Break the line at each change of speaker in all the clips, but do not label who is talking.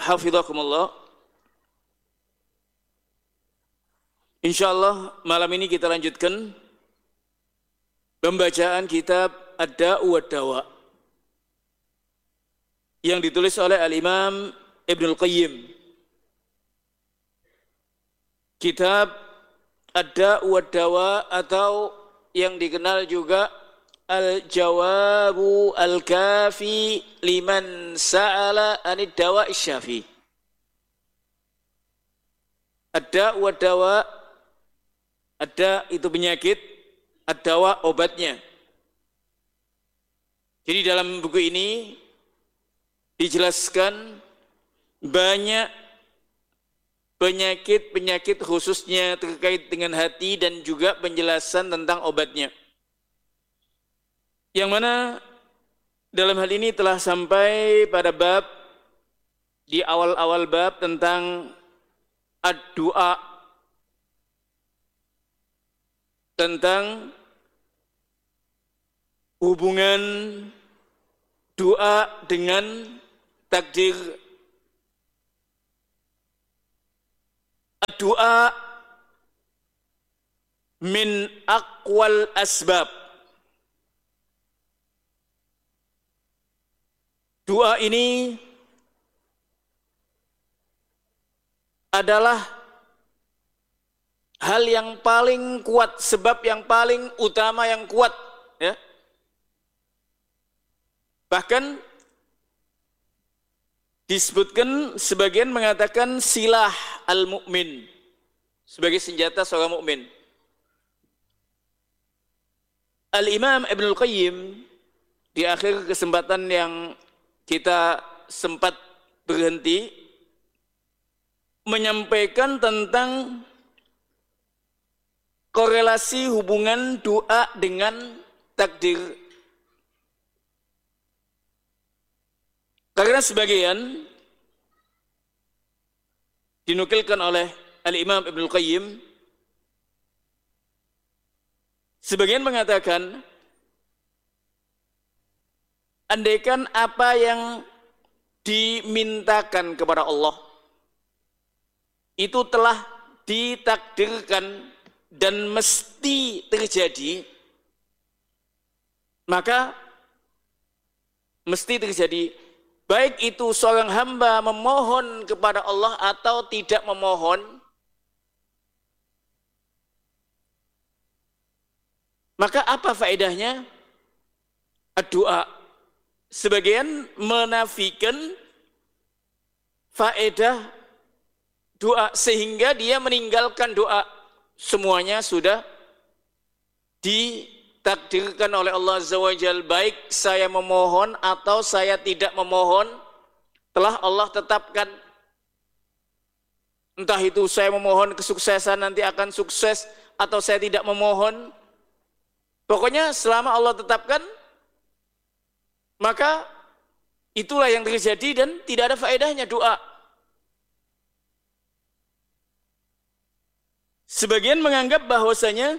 hafizakumullah. Insyaallah malam ini kita lanjutkan pembacaan kitab Ad-Da'u wad-Dawa yang ditulis oleh Al-Imam Ibnul Qayyim. Kitab Ad-Da'u wad-Dawa atau yang dikenal juga Al-Jawabu Al-Kafi liman sa'ala anid dawa'i syafi. Ad-Da'u wad-Dawa, ad-da itu penyakit, ad-dawa obatnya. Jadi dalam buku ini dijelaskan banyak penyakit-penyakit khususnya terkait dengan hati dan juga penjelasan tentang obatnya. Yang mana dalam hal ini telah sampai pada bab, di awal-awal bab tentang ad-du'a, tentang hubungan doa dengan takdir. Ad-du'a min aqwal asbab. Doa ini adalah hal yang paling kuat, sebab yang paling utama yang kuat, ya. Bahkan disebutkan, sebagian mengatakan silah al-mu'min, sebagai senjata seorang mukmin. Al-Imam Ibnul Qayyim di akhir kesempatan yang kita sempat berhenti menyampaikan tentang korelasi hubungan doa dengan takdir. Karena sebagian dinukilkan oleh Al-Imam Ibnul Qayyim, sebagian mengatakan andaikan apa yang dimintakan kepada Allah itu telah ditakdirkan dan mesti terjadi, maka mesti terjadi, baik itu seorang hamba memohon kepada Allah atau tidak memohon, maka apa faedahnya ad-du'a? Sebagian menafikan faedah doa sehingga dia meninggalkan doa. Semuanya sudah ditakdirkan oleh Allah Azza wa Jalla, baik saya memohon atau saya tidak memohon, telah Allah tetapkan. Entah itu saya memohon kesuksesan nanti akan sukses atau saya tidak memohon, pokoknya selama Allah tetapkan, maka itulah yang terjadi dan tidak ada faedahnya doa. Sebagian menganggap bahwasanya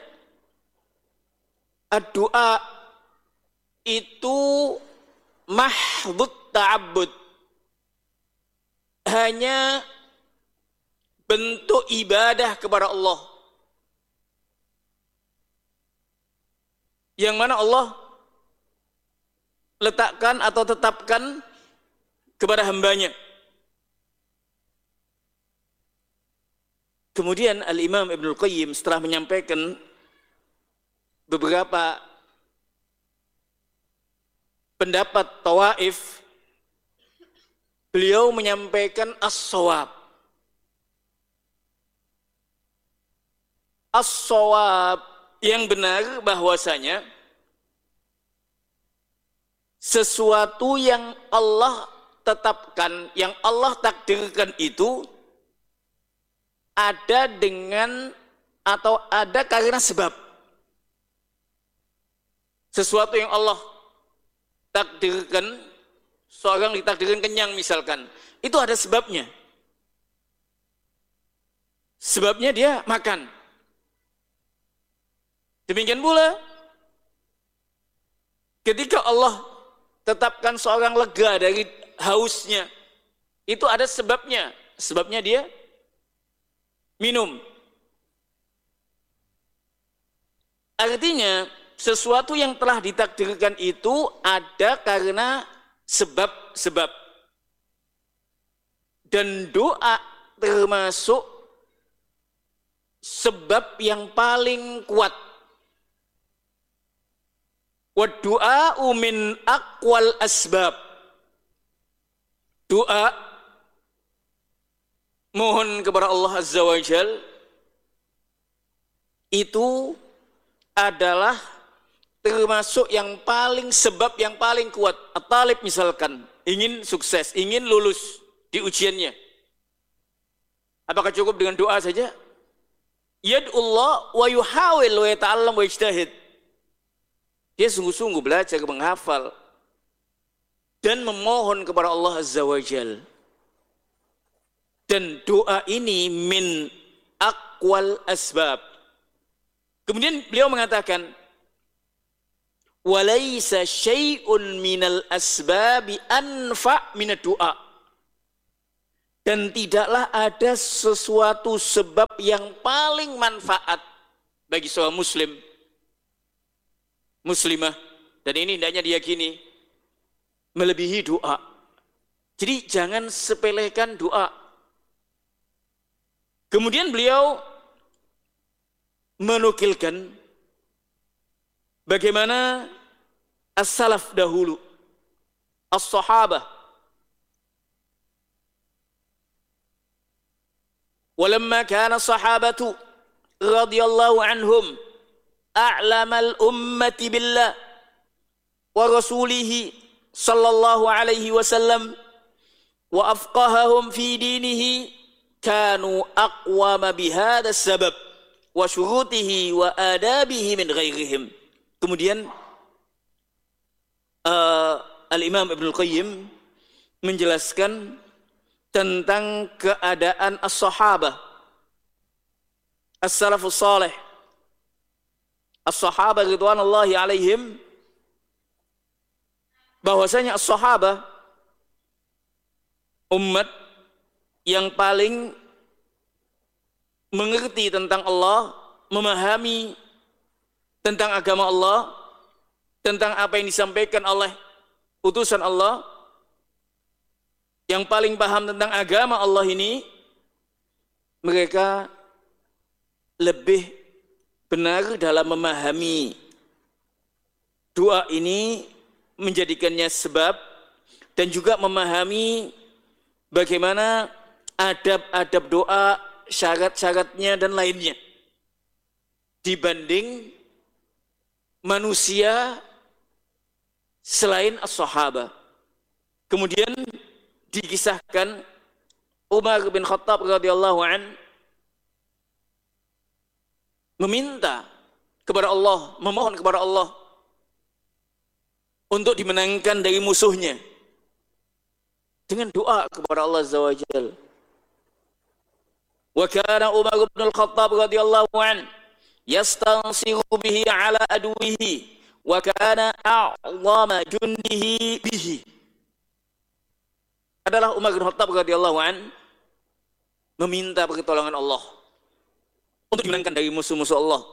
doa itu mahdhut ta'abbud, hanya bentuk ibadah kepada Allah, yang mana Allah letakkan atau tetapkan kepada hambanya. Kemudian Al-Imam Ibnul Qayyim setelah menyampaikan beberapa pendapat tawaif, beliau menyampaikan as-shawab. As-shawab yang benar bahwasanya sesuatu yang Allah tetapkan, yang Allah takdirkan itu ada dengan atau ada karena sebab. Sesuatu yang Allah takdirkan, seorang ditakdirkan kenyang misalkan, itu ada sebabnya. Sebabnya dia makan. Demikian pula ketika Allah tetapkan seorang lega dari hausnya, Itu ada sebabnya. Sebabnya dia minum. Artinya sesuatu yang telah ditakdirkan itu ada karena sebab-sebab. Dan doa termasuk sebab yang paling kuat. Wa du'a'u min aqwal asbab. Doa mohon kepada Allah Azza wa Jal itu adalah termasuk yang paling sebab yang paling kuat. At-talib misalkan ingin sukses, ingin lulus di ujiannya. Apakah cukup dengan doa saja? Yad'ullah wa yuhawil wa yata'allam wa yajtahid. Dia sungguh-sungguh belajar, menghafal dan memohon kepada Allah Azza wa Jal. Dan doa ini min aqwal asbab. Kemudian beliau mengatakan, walaysa syai'un minal asbabi anfa' minad du'a. Dan tidaklah ada sesuatu sebab yang paling manfaat bagi seorang muslim, muslimah, dan ini hendaknya diyakini, melebihi doa. Jadi jangan sepelekan doa. Kemudian beliau menukilkan bagaimana as-salaf dahulu, as-sahabah, walamma kana sahabatu radhiyallahu anhum a'lamal ummati billah wa rasulihi sallallahu alaihi wasallam wa afqahahum fi dinihi kanu aqwama bihadha sabab wa syurutihi wa adabihi min ghairihim. Kemudian Al-Imam Ibnul Qayyim menjelaskan tentang keadaan as-sahabah, as-salafus salih, as-sahabah ridwanullahi alaihim, bahwasanya as-sahabah umat yang paling mengerti tentang Allah, memahami tentang agama Allah, tentang apa yang disampaikan oleh utusan Allah, yang paling paham tentang agama Allah ini, mereka lebih benar dalam memahami doa ini, menjadikannya sebab, dan juga memahami bagaimana adab-adab doa, syarat-syaratnya dan lainnya, dibanding manusia selain as-sahabah. Kemudian dikisahkan Umar bin Khattab radhiyallahu an meminta kepada Allah, memohon kepada Allah untuk dimenangkan dari musuhnya dengan doa kepada Allah Azza wa Jalla. Wa kana Umar bin Khattab radhiyallahu an yastansiru bihi ala aduwihi wa kana a'zama jundihi bihi. Adalah Umar bin Khattab radhiyallahu an meminta pertolongan Allah untuk dimenangkan dari musuh-musuh Allah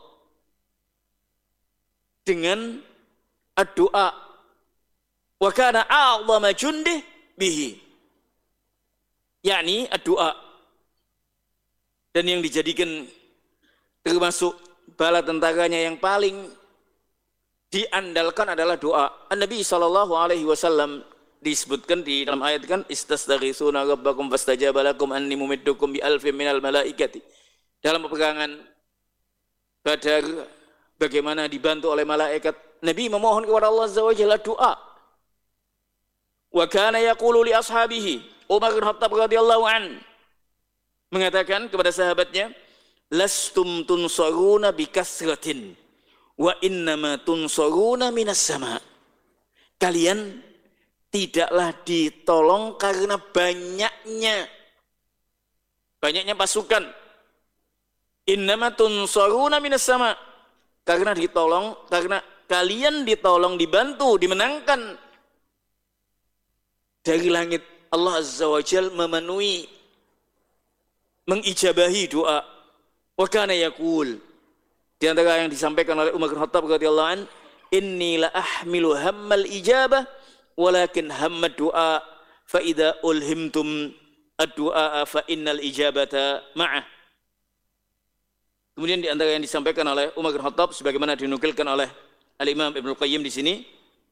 dengan doa, wa kana a'zama jundih bihi, yakni doa, dan yang dijadikan termasuk bala tentaranya yang paling diandalkan adalah doa. An-Nabi sallallahu alaihi wasallam disebutkan di dalam ayat kan, istastaritsuna rabbakum fastajaba lakum anni mumiddukum bi alfin minal malaikati. Dalam peperangan Badar bagaimana dibantu oleh malaikat, Nabi memohon kepada Allah Azza wa Jalla doa. Wa kana yaqulu li ashabihi, Umar bin Khattab radhiyallahu an mengatakan kepada sahabatnya, lastum tunsaruna bikasratin wa innama tunsaruna minas sama. Kalian tidaklah ditolong karena banyaknya pasukan. Innama tunsaruna minas sama. Karena ditolong, karena kalian ditolong, dibantu, dimenangkan dari langit. Allah Azza wa Jal memenuhi, mengijabahi doa. Wa kana yaqul, di antara yang disampaikan oleh Umar bin Khattab radhiyallahu an, inni la ahmilu hammal ijabah walakin hammad du'a fa idza ulhimtum ad-du'a fa innal ijabata ma'ah. Kemudian di antara yang disampaikan oleh Umar bin Khattab sebagaimana dinukilkan oleh Al-Imam Ibnu Qayyim di sini,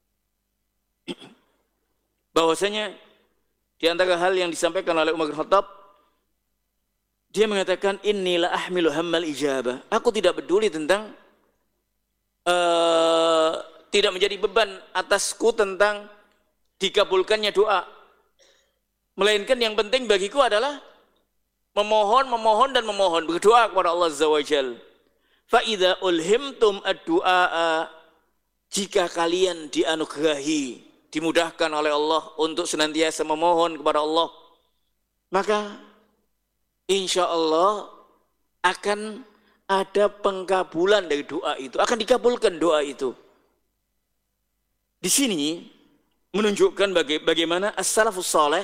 bahwasanya di antara hal yang disampaikan oleh Umar bin Khattab, dia mengatakan inni la ahmilu hammal ijabah. Aku tidak peduli tentang tidak menjadi beban atasku tentang dikabulkannya doa. Melainkan yang penting bagiku adalah memohon dan memohon, berdoa kepada Allah Azza wa Jal. Fa idza ulhimtum ad-du'a, jika kalian dianugerahi, dimudahkan oleh Allah untuk senantiasa memohon kepada Allah, maka insya Allah akan ada pengkabulan dari doa itu, akan dikabulkan doa itu. Di sini menunjukkan bagaimana as-salafus saleh,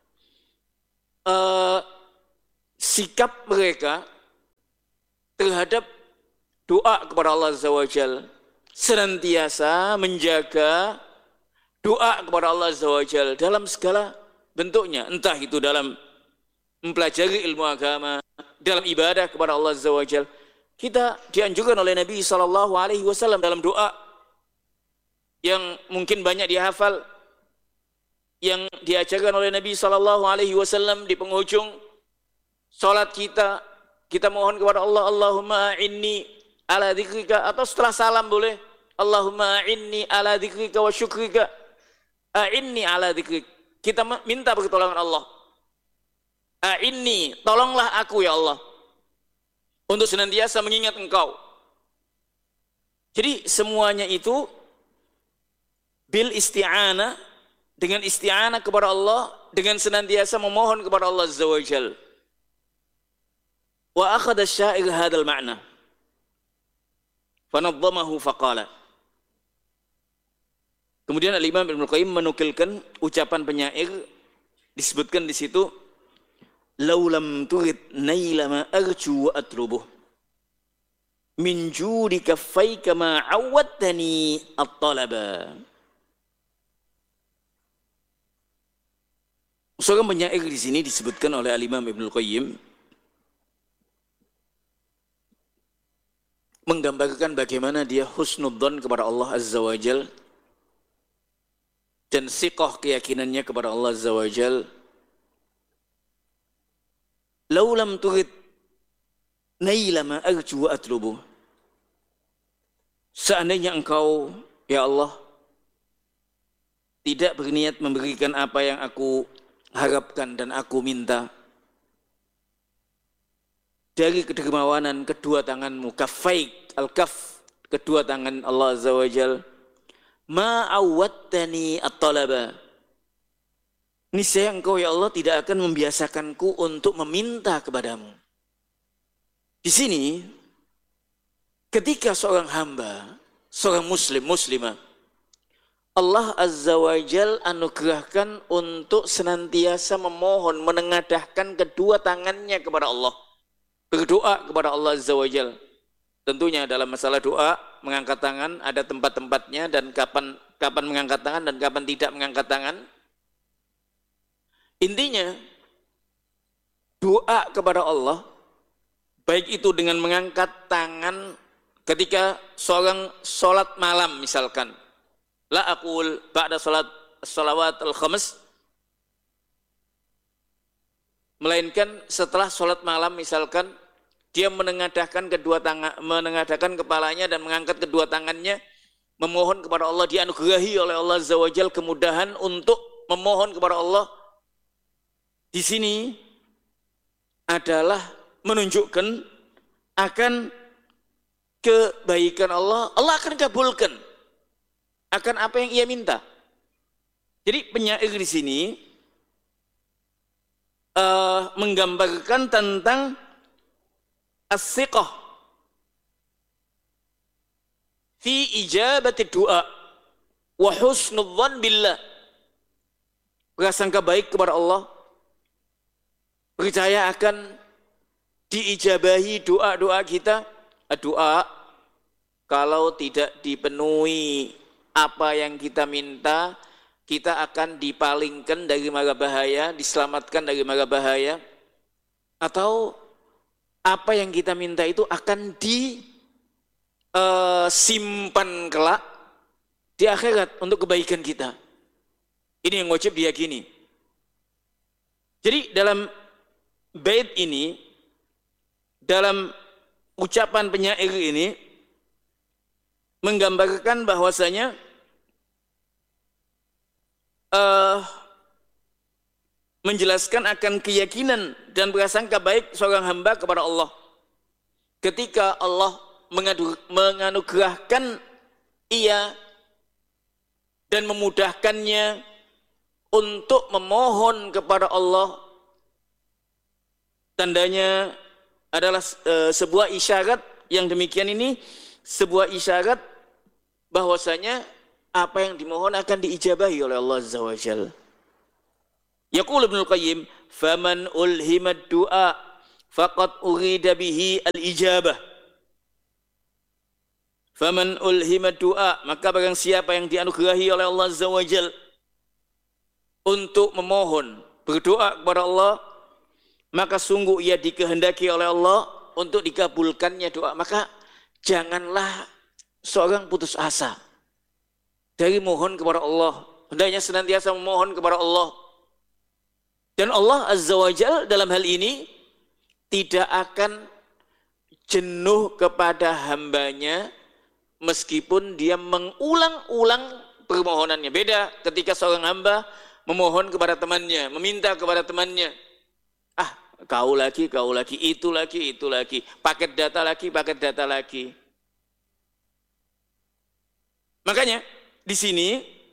sikap mereka terhadap doa kepada Allah Azza wa Jal, senantiasa menjaga doa kepada Allah Azza wa Jal dalam segala bentuknya, entah itu dalam mempelajari ilmu agama, dalam ibadah kepada Allah Azza wa Jal. Kita dianjurkan oleh Nabi SAW dalam doa yang mungkin banyak dihafal, yang diajarkan oleh Nabi SAW di penghujung salat kita. Kita mohon kepada Allah, Allahumma a'inni ala dzikrika, atau setelah salam boleh, Allahumma a'inni ala dzikrika wa syukrika, a'inni ala dzikrik. Kita minta pertolongan Allah. A'inni, tolonglah aku ya Allah untuk senantiasa mengingat Engkau. Jadi semuanya itu bil isti'anah, dengan isti'anah kepada Allah, dengan senantiasa memohon kepada Allah Azza wa Jal. Wa akhadha asy-sya'ir hadzal ma'na fanadhamahu faqala. Kemudian Al-Imam Ibnu Qayyim menukilkan ucapan penyair, disebutkan di situ, "Lau lam turid naila ma arju wa atlubuh min judi kaffayka ma 'awwadtani at-talaba." Seorang penyair di sini disebutkan oleh Al-Imam Ibnu Qayyim menggambarkan bagaimana dia husnudzon kepada Allah Azza wa Jal dan siqah keyakinannya kepada Allah Azza wa Jal. Lau lam turid naila ma arju wa atlubu, seandainya engkau ya Allah tidak berniat memberikan apa yang aku harapkan dan aku minta dari kedermawanan kedua tanganmu, kaffaik, al-kaf, kedua tangan Allah Azza wa Jal, ma awwattani at-talaba, niscaya engkau ya Allah tidak akan membiasakanku untuk meminta kepadamu. Di sini ketika seorang hamba, seorang muslim, muslimah, Allah Azza wa Jal anugerahkan untuk senantiasa memohon, menengadahkan kedua tangannya kepada Allah, berdoa kepada Allah Azza wa Jal. Tentunya dalam masalah doa, mengangkat tangan ada tempat-tempatnya, dan kapan mengangkat tangan dan kapan tidak mengangkat tangan. Intinya doa kepada Allah, baik itu dengan mengangkat tangan ketika seorang sholat malam misalkan, la aqul ba'da salawat al-khams, melainkan setelah sholat malam misalkan dia menengadahkan kedua tangan, menengadahkan kepalanya dan mengangkat kedua tangannya, memohon kepada Allah, dianugerahi oleh Allah Azza wa Jal kemudahan untuk memohon kepada Allah. Di sini adalah menunjukkan akan kebaikan Allah, Allah akan kabulkan akan apa yang ia minta. Jadi penyair di sini menggambarkan tentang as-siqah fi ijabati du'a wa husnudzan billah, prasangka baik kepada Allah, percaya akan diijabahi doa-doa kita. Doa kalau tidak dipenuhi apa yang kita minta, kita akan dipalingkan dari mara bahaya, diselamatkan dari mara bahaya, atau apa yang kita minta itu akan disimpan kelak di akhirat untuk kebaikan kita. Ini yang wajib diyakini. Jadi dalam bait ini, dalam ucapan penyair ini menggambarkan bahwasanya menjelaskan akan keyakinan dan prasangka baik seorang hamba kepada Allah. Ketika Allah menganugerahkan ia dan memudahkannya untuk memohon kepada Allah, tandanya adalah sebuah isyarat yang demikian ini, sebuah isyarat bahwasanya apa yang dimohon akan diijabahi oleh Allah Azza wa Jalla. Yaqul Ibnu Qayyim, "Faman ulhimad du'a faqad urida bihi al-ijabah." Faman ulhimad du'a, maka barang siapa yang dianugerahi oleh Allah Azza wa Jalla untuk memohon, berdoa kepada Allah, maka sungguh ia dikehendaki oleh Allah untuk dikabulkannya doa. Maka janganlah seorang putus asa dari mohon kepada Allah. Hendaknya senantiasa memohon kepada Allah. Dan Allah Azza wa Jalla dalam hal ini tidak akan jenuh kepada hambanya meskipun dia mengulang-ulang permohonannya. Beda ketika seorang hamba memohon kepada temannya, meminta kepada temannya. Kau lagi, itu lagi, paket data lagi. Makanya di sini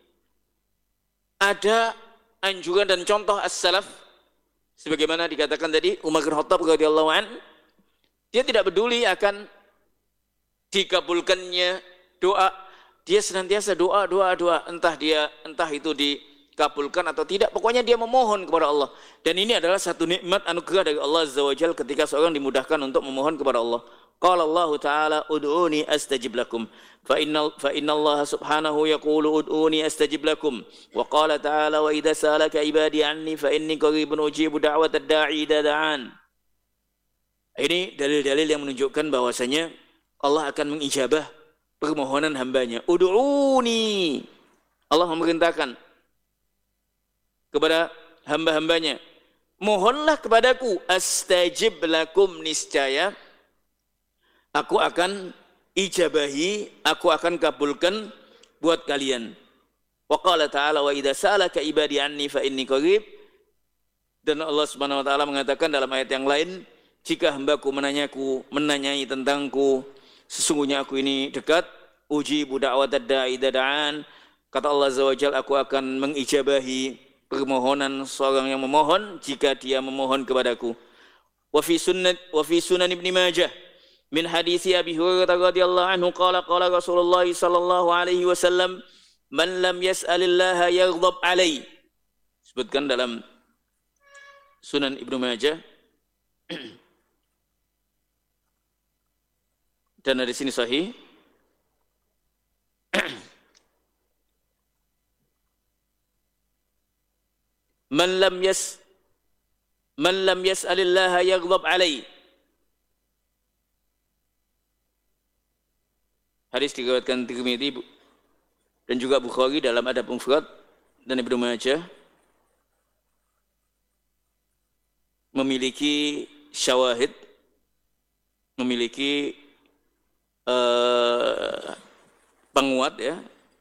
ada anjuran dan contoh as-salaf, sebagaimana dikatakan tadi Umar bin Khattab radhiyallahu an, dia tidak peduli akan dikabulkannya doa, dia senantiasa doa, entah itu dikabulkan atau tidak, pokoknya dia memohon kepada Allah. Dan ini adalah satu nikmat anugerah dari Allah Azza wa Jalla ketika seorang dimudahkan untuk memohon kepada Allah. Qala Allah Ta'ala ud'uni astajib lakum fa inna Allah subhanahu yaqulu ud'uni astajib lakum wa qala ta'ala wa idza salaka ibadi anni fa inni qaribun ujibu da'watad da'i idza da'an. Ini dalil-dalil yang menunjukkan bahwasanya Allah akan mengijabah permohonan hambanya. Ud'uni, Allah memerintahkan kepada hamba-hambanya, mohonlah kepadaku, astajib lakum, niscaya aku akan ijabahi, aku akan kabulkan buat kalian. Wa qala ta'ala wa idza sa'alaka ibadi anni fa inni qarib. Dan Allah Subhanahu wa taala mengatakan dalam ayat yang lain, jika hambaku menanyai tentangku, sesungguhnya aku ini dekat, ujibu da'watad da'i idza da'an. Kata Allah Azza wa Jalla, aku akan mengijabahi permohonan seorang yang memohon jika dia memohon kepadaku. Wa fi sunan Ibnu Majah min hadits Abi Hurairah radhiyallahu anhu qala Rasulullah sallallahu alaihi wasallam, man lam yas'alillaha yaghdab alaihi. Sebutkan dalam Sunan Ibnu Majah. Dan dari sini sahih. Man lam yas'alillaha yaghdab alaihi. Hadis diriwayatkan Tirmidzi dan juga Bukhari dalam Adab Mufrad, dan Ibnu Majah memiliki syawahid, memiliki penguat ya.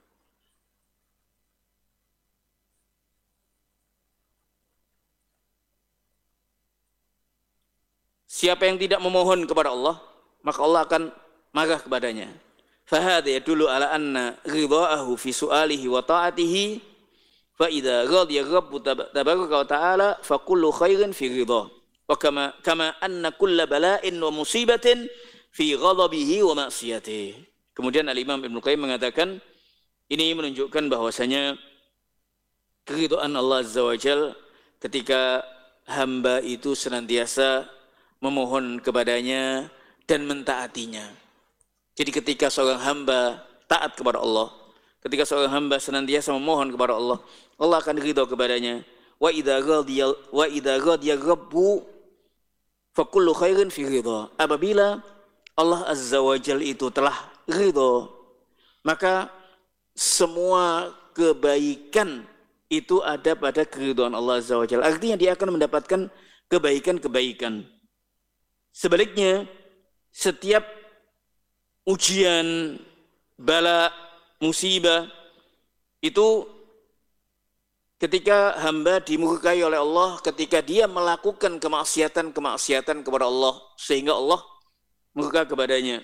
Siapa yang tidak memohon kepada Allah, maka Allah akan marah kepadanya. Fahadha yadullu ala anna ridha'ahu fi su'alihi wa ta'atihi, fa idza radiya rabbu tabaraka wa ta'ala fa kullu khairin fi ridha. Wa kama anna kulla bala'in wa musibatin fi ghadabihi wa ma'siyatihi. Kemudian Al-Imam Ibnu Qayyim mengatakan, ini menunjukkan bahwasanya keridhaan Allah Azza wa Jalla ketika hamba itu senantiasa memohon kepadanya dan mentaatinya. Jadi ketika seorang hamba taat kepada Allah, ketika seorang hamba senantiasa memohon kepada Allah, Allah akan ridha kepadanya. Wa idza ghadiya rabbu fa kullu khairin fi ridha. Apabila Allah Azza wa Jalla itu telah ridha, maka semua kebaikan itu ada pada keridhaan Allah Azza wa Jalla. Artinya dia akan mendapatkan kebaikan-kebaikan. Sebaliknya, setiap ujian, bala, musibah itu ketika hamba dimurkai oleh Allah, ketika dia melakukan kemaksiatan kepada Allah sehingga Allah murka kepadanya.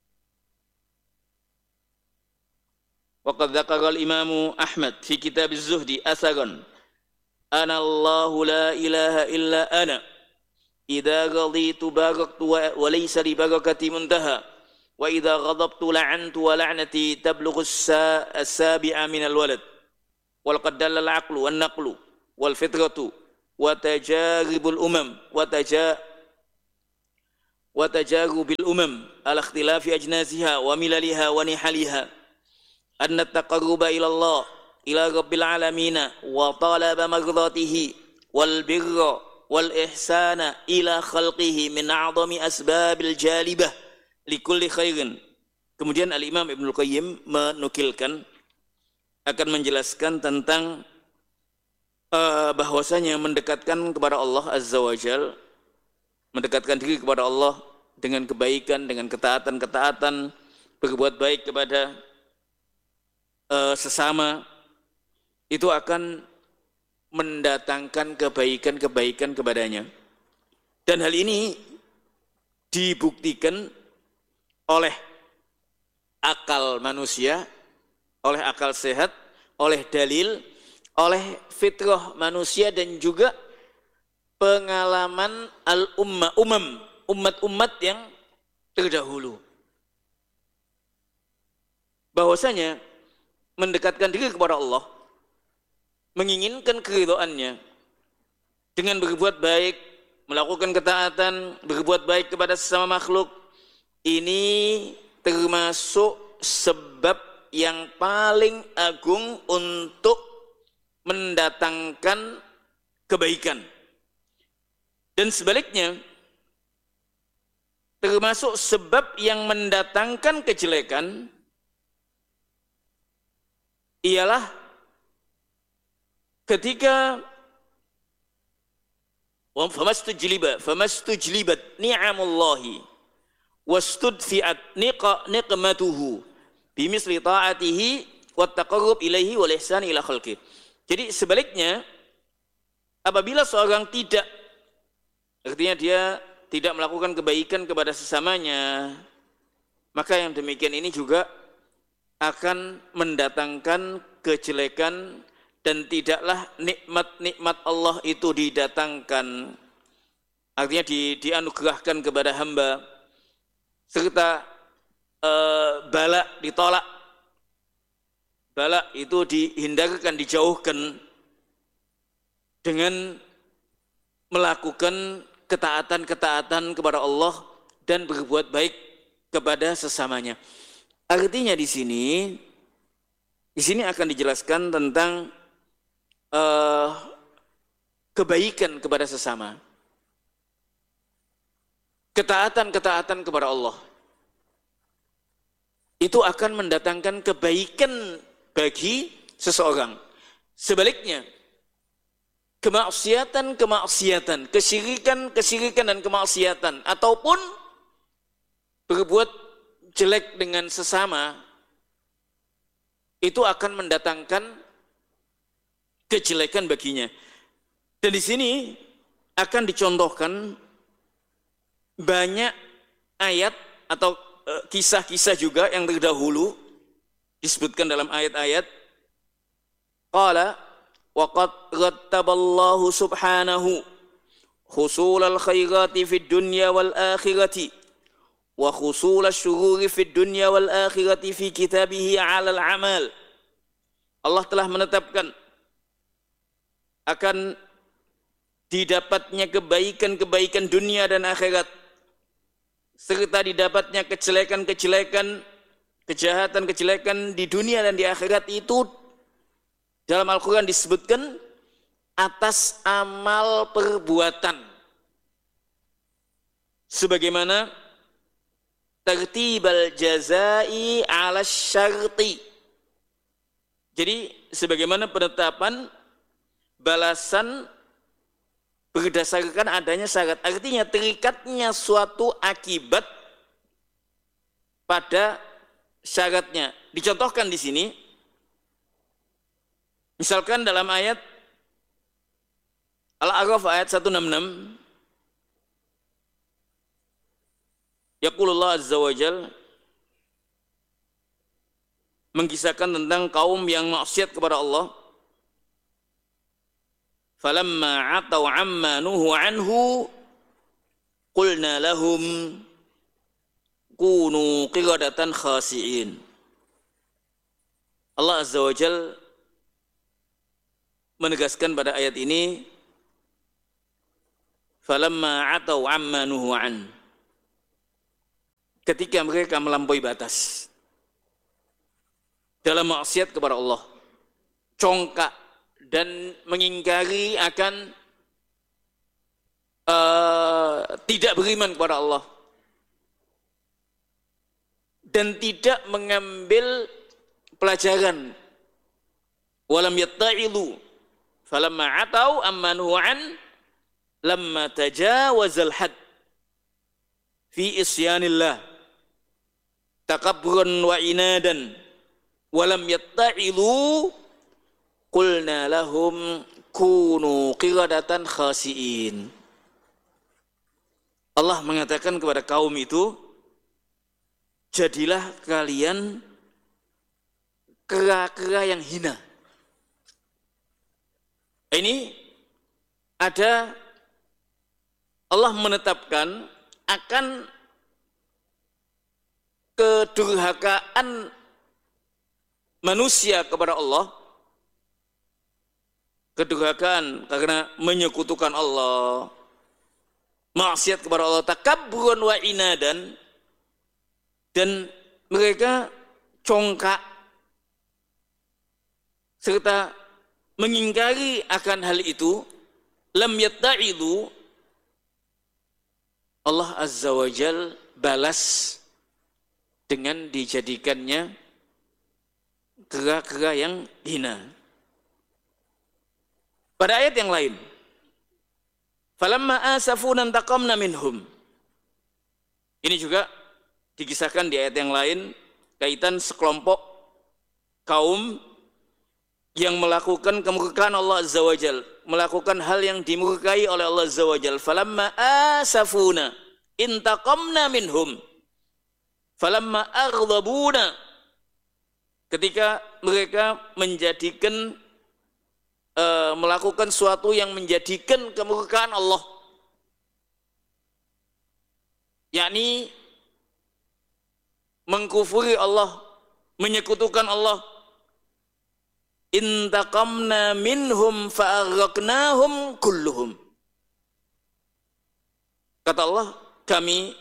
Waqad dzakara al-Imam Ahmad fi kitab az-Zuhdi atharan ana Allahu la ilaha illa ana idza ghaditu baraktu wa laysa li barakati muntaha wa idza ghadabtu la'antu wa la'nati tablughu as-sabi'a min al-walad wal qad dalla al-aqlu wan naqlu wal fitratu wa tajaribul umam wa tajarubil umam ala ikhtilafi ajnaziha wa milaliha wa nihaliha anna taqarruba ila Allah ila rabbil alamin wa talaba maghdatihi wal birra wal ihsana ila khalqihi min a'zami asbabil jalibah likulli khairin. Kemudian Al-Imam Ibnu Qayyim menukilkan, akan menjelaskan tentang bahwasanya mendekatkan kepada Allah Azza wa Jalla, mendekatkan diri kepada Allah dengan kebaikan, dengan ketaatan, berbuat baik kepada sesama, itu akan mendatangkan kebaikan kepadanya. Dan hal ini dibuktikan oleh akal manusia, oleh akal sehat, oleh dalil, oleh fitrah manusia, dan juga pengalaman umat-umat yang terdahulu. Bahwasanya mendekatkan diri kepada Allah, menginginkan keridhaannya dengan berbuat baik, melakukan ketaatan, berbuat baik kepada sesama makhluk, ini termasuk sebab yang paling agung untuk mendatangkan kebaikan. Dan sebaliknya, termasuk sebab yang mendatangkan kejelekan ialah ketika famastujlibat ni'amullahi wastudfi'at niqmatuhu bimisli ta'atihi wat taqarrub ilaihi wal ihsan ila khalqi. Jadi sebaliknya, apabila seorang tidak, artinya dia tidak melakukan kebaikan kepada sesamanya, maka yang demikian ini juga akan mendatangkan kejelekan, dan tidaklah nikmat-nikmat Allah itu didatangkan, artinya dianugerahkan kepada hamba, serta bala ditolak, bala itu dihindarkan, dijauhkan dengan melakukan ketaatan kepada Allah dan berbuat baik kepada sesamanya. Artinya di sini akan dijelaskan tentang kebaikan kepada sesama, ketaatan kepada Allah. Itu akan mendatangkan kebaikan bagi seseorang. Sebaliknya, kemaksiatan, kesyirikan dan kemaksiatan, ataupun berbuat jelek dengan sesama, itu akan mendatangkan kejelekan baginya. Dan di sini akan dicontohkan banyak ayat atau kisah-kisah juga yang terdahulu disebutkan dalam ayat-ayat. Qala wa qad rattaballahu subhanahu husulal khairati fid dunya wal akhirati wa khusul asyururi fid dunya wal akhirati fi kitabihi 'alal amal. Allah telah menetapkan akan didapatnya kebaikan-kebaikan dunia dan akhirat, serta didapatnya kejelekan-kejelekan, kejahatan-kejelekan di dunia dan di akhirat itu dalam Al-Quran disebutkan atas amal perbuatan. Sebagaimana tertibal jazai ala syarti. Jadi sebagaimana penetapan balasan berdasarkan adanya syarat. Artinya terikatnya suatu akibat pada syaratnya. Dicontohkan di sini, misalkan dalam ayat Al-A'raf ayat 166, yaqulullah azza wa jal mengisahkan tentang kaum yang maksiat kepada Allah. Falamma atau amma nuhu anhu qulna lahum kunu qiradatan khasi'in. Allah azza wa jal menegaskan pada ayat ini, falamma atau amma nuhu an, ketika mereka melampaui batas dalam maksiat kepada Allah, congkak dan mengingkari akan tidak beriman kepada Allah dan tidak mengambil pelajaran, walam yatta'ilu falamma atau ammanuhu an lamma tajawazal had fi isyanillah takabburan wa inadan walam yatta'ilu qulna lahum kunu qiradatan khasi'in. Allah mengatakan kepada kaum itu, jadilah kalian kera-kera yang hina. Ini ada Allah menetapkan akan kedurhakaan manusia kepada Allah, kedurhakaan karena menyekutukan Allah, maksiat kepada Allah, takabburan wa inadan, dan mereka congkak serta mengingkari akan hal itu. Lam yatta'idu, Allah azza wa jal balas dengan dijadikannya kera-kera yang hina. Pada ayat yang lain, falamma asafuna intaqamna minhum, ini juga dikisahkan di ayat yang lain kaitan sekelompok kaum yang melakukan kemurkaan Allah azza wa jal, melakukan hal yang dimurkai oleh Allah azza wa jal. Falamma asafuna intaqamna minhum falamma aghdabuna, ketika mereka menjadikan melakukan suatu yang menjadikan kemurkaan Allah, yakni mengkufuri Allah, menyekutukan Allah. Intaqamna minhum fa'aghraqnahum kulluhum, kata Allah, kami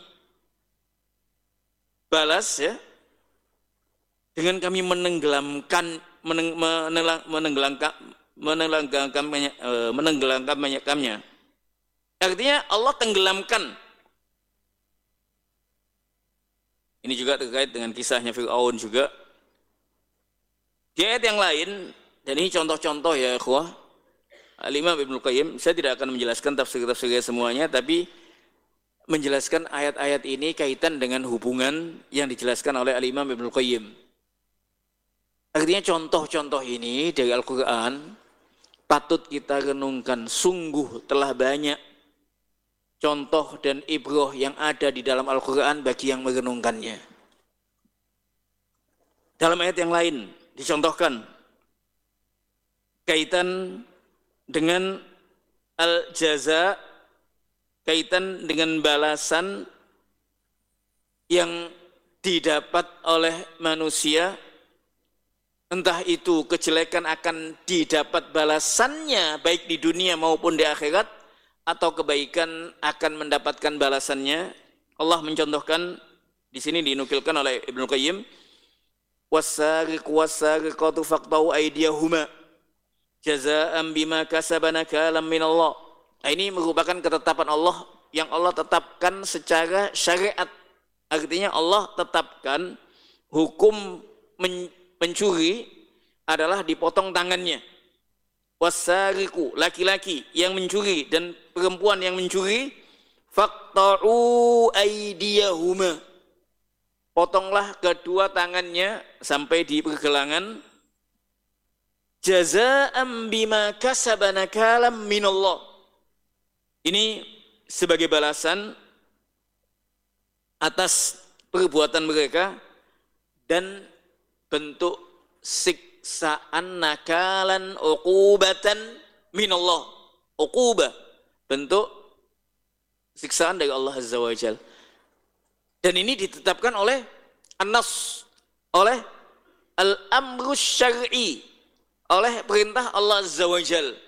balas ya dengan kami menenggelamkannya. Artinya Allah tenggelamkan. Ini juga terkait dengan kisahnya Fir'aun juga. Di ayat yang lain, dan ini contoh-contoh ya ikhwah, Al-Imam Ibnu Qayyim, saya tidak akan menjelaskan tafsir-tafsirnya semuanya, tapi menjelaskan ayat-ayat ini kaitan dengan hubungan yang dijelaskan oleh Al-Imam Ibnu Qayyim. Artinya contoh-contoh ini dari Al-Quran patut kita renungkan. Sungguh telah banyak contoh dan ibrah yang ada di dalam Al-Quran bagi yang merenungkannya. Dalam ayat yang lain dicontohkan kaitan dengan al-jaza, kaitan dengan balasan yang didapat oleh manusia entah itu kejelekan akan didapat balasannya baik di dunia maupun di akhirat, atau kebaikan akan mendapatkan balasannya. Allah mencontohkan di sini, dinukilkan oleh Ibnu Qayyim, was-sariqu was-sariqatu faqta'u aydiyahuma jazaa'an bima kasaba nakalan minallah. Ini merupakan ketetapan Allah yang Allah tetapkan secara syariat. Artinya Allah tetapkan hukum mencuri adalah dipotong tangannya. Was-sariqu, laki-laki yang mencuri dan perempuan yang mencuri, faqta'u aydiyahuma, potonglah kedua tangannya sampai di pergelangan, jazaa'an bima kasaba nakalan minallah. Ini sebagai balasan atas perbuatan mereka dan bentuk siksaan, nakalan, uqubatan minallah. Uqubah, bentuk siksaan dari Allah Azza wa Jalla. Dan ini ditetapkan oleh an-nas, oleh al-amrus syar'i, oleh perintah Allah Azza wa Jalla.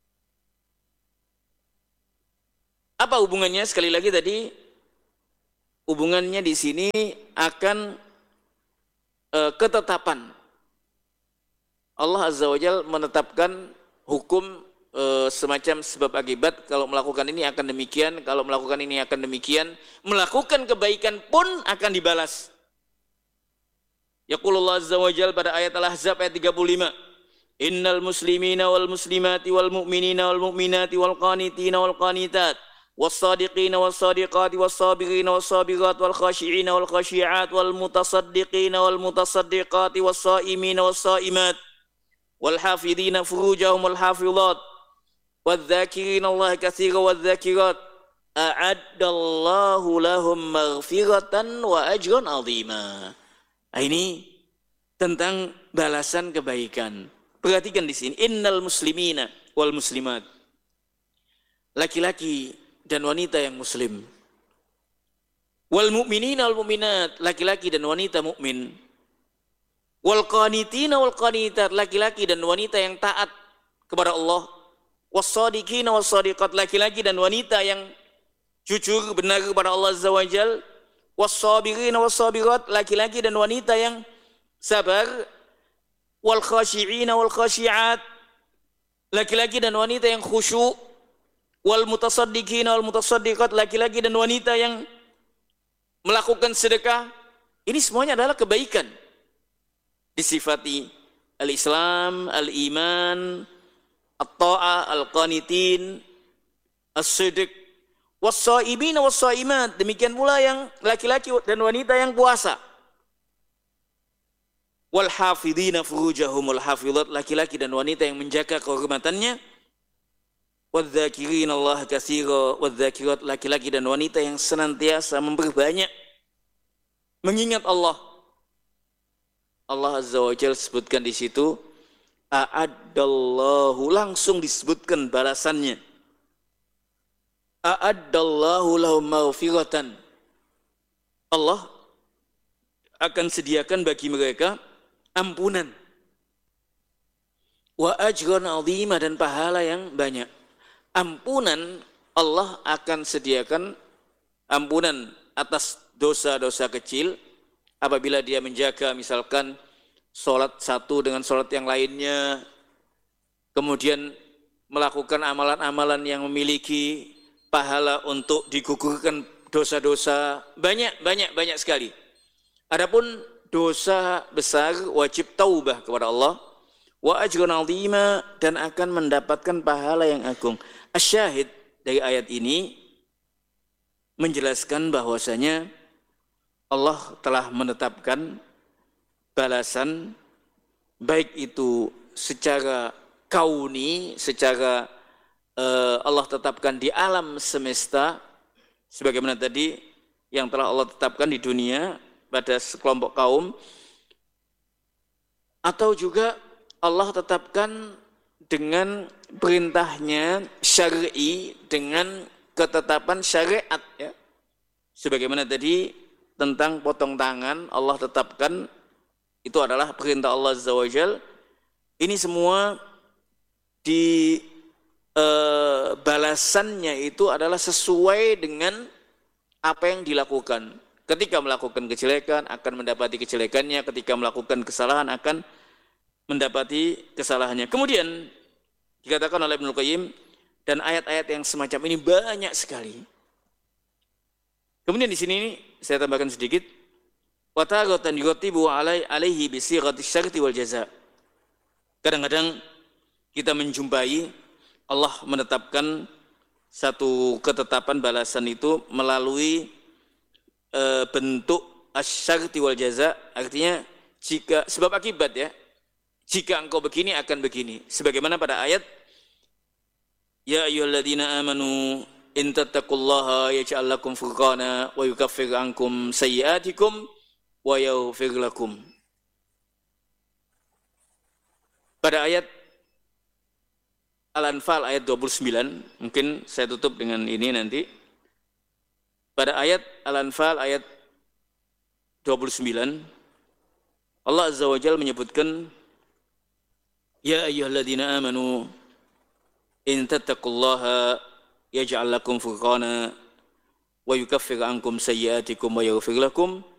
Apa hubungannya? Sekali lagi tadi, hubungannya di sini akan ketetapan. Allah Azza wa Jalla menetapkan hukum semacam sebab akibat. Kalau melakukan ini akan demikian, kalau melakukan ini akan demikian. Melakukan kebaikan pun akan dibalas. Yaqulullah Azza wa Jalla pada ayat Al-Ahzab ayat 35. Innal muslimina wal muslimati wal mu'minina wal mu'minati wal qanitina wal qanitat was-sadiqina was-sadiqati was-sabirina was-sabirat wal khashi'ina wal khashi'at wal mutasaddiqina wal mutasaddiqati was-saimina was-saimat wal hafidhina furujahum wal hafizat wadh-dhakirina Allah katsiran wadh-dhakirat a'addallahu lahum maghfiratan wa ajran 'azima. Ini tentang balasan kebaikan. Perhatikan di sini, innal muslimina wal muslimat, laki-laki dan wanita yang muslim, wal mu'minina wal mu'minat, laki-laki dan wanita mukmin, wal qanitina wal qanitat, laki-laki dan wanita yang taat kepada Allah, was-sadiqina was-sadiqat, laki-laki dan wanita yang jujur benar kepada Allah Azza wa Jalla, was-sabirina was-sabirat, laki-laki dan wanita yang sabar, wal khashi'ina wal khashi'at, laki-laki dan wanita yang khusyuk, wal mutasaddiqina wal mutasaddiqat, laki-laki dan wanita yang melakukan sedekah. Ini semuanya adalah kebaikan. Disifati al-Islam, al-iman, at-ta'ah, al-qanitin, as-sidq, was-saibina was-saimat, demikian pula yang laki-laki dan wanita yang puasa. Wal hafidhina furujahum wal hafizat, laki-laki dan wanita yang menjaga kehormatannya. Wadh-dhakirin Allah katsira wadh-dhakirat, laki-laki dan wanita yang senantiasa memperbanyak mengingat Allah. Allah Azza wa Jalla sebutkan di situ, a'addallahu, langsung disebutkan balasannya. A'addallahu lahum maghfiratan. Allah akan sediakan bagi mereka ampunan. Wa ajran 'azima, dan pahala yang banyak. Ampunan, Allah akan sediakan ampunan atas dosa-dosa kecil apabila dia menjaga misalkan sholat satu dengan sholat yang lainnya, kemudian melakukan amalan-amalan yang memiliki pahala untuk digugurkan dosa-dosa, banyak sekali. Adapun dosa besar wajib taubah kepada Allah, wa ajrun 'azima, dan akan mendapatkan pahala yang agung. Asyahid dari ayat ini menjelaskan bahwasanya Allah telah menetapkan balasan, baik itu secara kauni, secara Allah tetapkan di alam semesta, sebagaimana tadi yang telah Allah tetapkan di dunia pada sekelompok kaum, atau juga Allah tetapkan dengan perintahnya syar'i, dengan ketetapan syariat, ya. Sebagaimana tadi tentang potong tangan, Allah tetapkan itu adalah perintah Allah Azza wa Jalla. Ini semua di balasannya itu adalah sesuai dengan apa yang dilakukan. Ketika melakukan kejelekan akan mendapati kejelekannya, ketika melakukan kesalahan akan mendapati kesalahannya. Kemudian dikatakan oleh Ibnu Qayyim, dan ayat-ayat yang semacam ini banyak sekali. Kemudian di sini saya tambahkan sedikit, wa taratan yuratibu alaihi bi sighatis syarti wal jaza. Kadang-kadang kita menjumpai Allah menetapkan satu ketetapan balasan itu melalui bentuk asyarti wal jaza, artinya jika sebab akibat ya. Jika engkau begini akan begini. Sebagaimana pada ayat ya ayyuhalladzina amanu in tattaqullaha yaj'al lakum furqana wa yukaffir ankum sayyi'atikum wa yaghfir lakum. Pada ayat Al-Anfal ayat 29, mungkin saya tutup dengan ini nanti. Pada ayat Al-Anfal ayat 29, Allah Azza wa Jalla menyebutkan ya ayyuhalladzina amanu in tattaqullaha yaj'al lakum furqana wa yukaffir ankum sayyi'atikum wa yaghfir lakum